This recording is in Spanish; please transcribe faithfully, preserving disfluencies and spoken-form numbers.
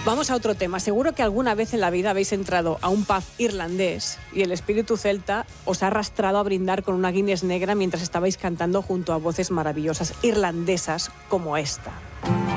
Vamos a otro tema. Seguro que alguna vez en la vida habéis entrado a un pub irlandés y el espíritu celta os ha arrastrado a brindar con una Guinness negra mientras estabais cantando junto a voces maravillosas irlandesas como esta.